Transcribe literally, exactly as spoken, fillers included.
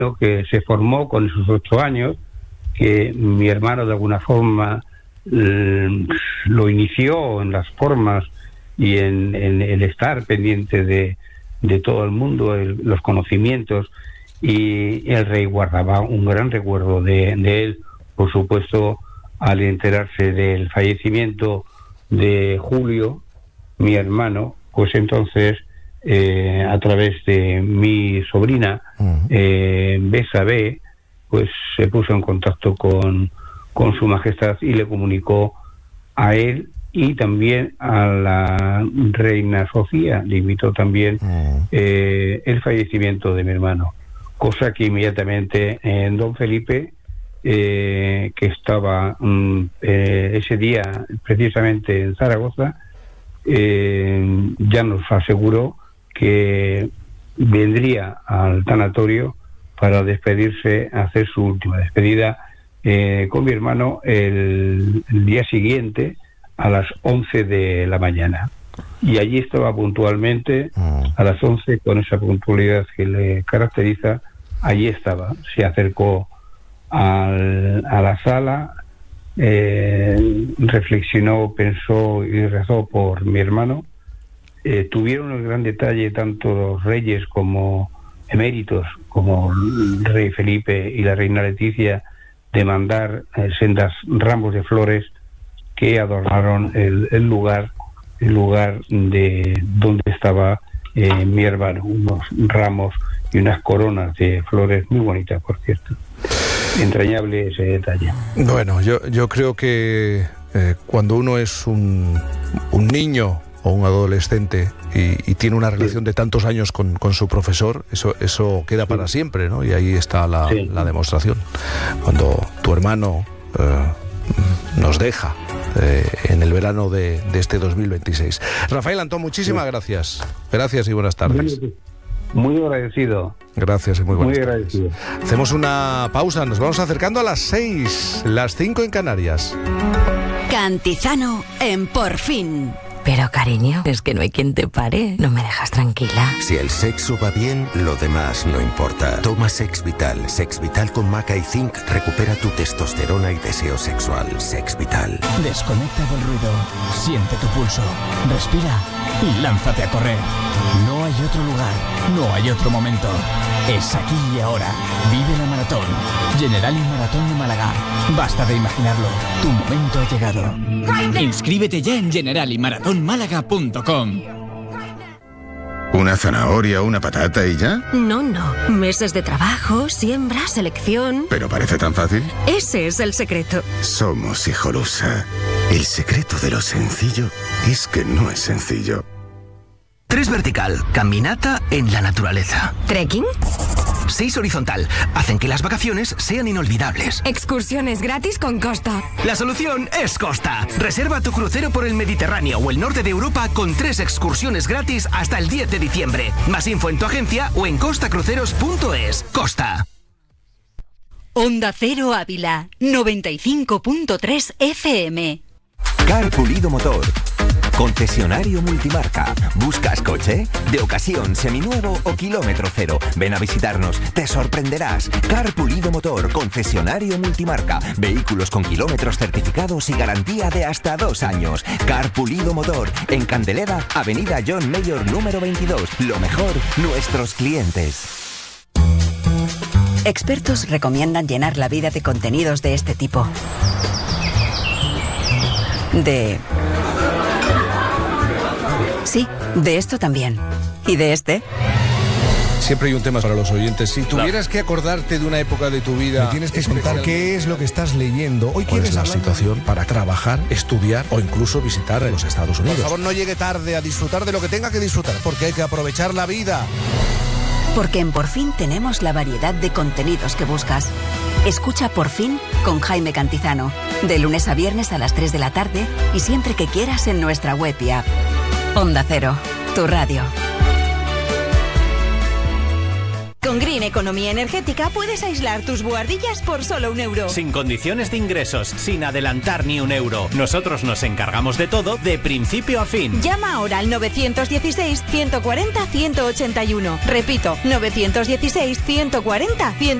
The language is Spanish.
que se formó con esos ocho años, que mi hermano de alguna forma eh, lo inició en las formas y en, en el estar pendiente de, de todo el mundo, el, los conocimientos, y el rey guardaba un gran recuerdo de, de él, por supuesto, al enterarse del fallecimiento de Julio, mi hermano, pues entonces, eh, a través de mi sobrina, eh, Besabé, pues se puso en contacto con, con su majestad y le comunicó a él y también a la reina Sofía, le invitó también eh, el fallecimiento de mi hermano, cosa que inmediatamente eh, don Felipe, eh, que estaba mm, eh, ese día precisamente en Zaragoza, eh, ya nos aseguró que vendría al tanatorio para despedirse, hacer su última despedida eh, con mi hermano el, el día siguiente a las once de la mañana. Y allí estaba puntualmente a las once, con esa puntualidad que le caracteriza. Allí estaba, se acercó al, a la sala, eh, reflexionó, pensó y rezó por mi hermano. Eh, tuvieron el gran detalle tanto los reyes como eméritos, como el rey Felipe y la reina Leticia, de mandar eh, sendas ramos de flores que adornaron el, el lugar, el lugar de donde estaba eh, mi hermano, unos ramos y unas coronas de flores muy bonitas, por cierto. Entrañable ese detalle. Bueno, yo, yo creo que eh, cuando uno es un, un niño o un adolescente y, y tiene una relación sí. de tantos años con, con su profesor, eso, eso queda sí. para siempre, ¿no? Y ahí está la, sí. la demostración. Cuando tu hermano eh, nos deja eh, en el verano de, de este dos mil veintiséis. Rafael Antón, muchísimas sí. gracias. Gracias y buenas tardes. Muy agradecido. Gracias y muy buenas Muy agradecido. tardes. Hacemos una pausa, nos vamos acercando a las seis, las cinco en Canarias. Cantizano en Por Fin. Pero cariño, es que no hay quien te pare. No me dejas tranquila. Si el sexo va bien, lo demás no importa. Toma Sex Vital. Sex Vital con maca y zinc recupera tu testosterona y deseo sexual. Sex Vital. Desconecta del ruido. Siente tu pulso. Respira y lánzate a correr. No hay otro lugar. No hay otro momento. Es aquí y ahora. Vive la maratón. Generali Maratón de Málaga. Basta de imaginarlo. Tu momento ha llegado. Inscríbete ya en generali maratón málaga punto com. ¿Una zanahoria, una patata y ya? No, no. Meses de trabajo, siembra, selección... ¿Pero parece tan fácil? Ese es el secreto. Somos Hijolusa. El secreto de lo sencillo es que no es sencillo. Tres vertical, caminata en la naturaleza. ¿Trekking? Seis horizontal, hacen que las vacaciones sean inolvidables. Excursiones gratis con Costa. La solución es Costa. Reserva tu crucero por el Mediterráneo o el norte de Europa con tres excursiones gratis hasta el diez de diciembre. Más info en tu agencia o en costa cruceros punto es. Costa. Onda Cero Ávila, noventa y cinco punto tres F M. Car Pulido Motor. Concesionario multimarca. ¿Buscas coche? De ocasión, seminuevo o kilómetro cero. Ven a visitarnos, te sorprenderás. Car Pulido Motor, concesionario multimarca. Vehículos con kilómetros certificados y garantía de hasta dos años. Car Pulido Motor, en Candelera, Avenida John Mayor número veintidós. Lo mejor, nuestros clientes. Expertos recomiendan llenar la vida de contenidos de este tipo. De... Sí, de esto también. ¿Y de este? Siempre hay un tema para los oyentes. Si tuvieras que acordarte de una época de tu vida... Me tienes que contar qué es lo que estás leyendo. Hoy quieres la hablar... situación para trabajar, estudiar o incluso visitar los Estados Unidos. Por favor, no llegue tarde a disfrutar de lo que tenga que disfrutar, porque hay que aprovechar la vida. Porque en Por Fin tenemos la variedad de contenidos que buscas. Escucha Por Fin con Jaime Cantizano, de lunes a viernes a las tres de la tarde y siempre que quieras en nuestra web y app. Onda Cero, tu radio. Con Green Economía Energética puedes aislar tus buhardillas por solo un euro. Sin condiciones de ingresos, sin adelantar ni un euro. Nosotros nos encargamos de todo, de principio a fin. Llama ahora al novecientos dieciséis, ciento cuarenta, ciento ochenta y uno. Repito, novecientos dieciséis, ciento cuarenta, ciento ochenta y uno.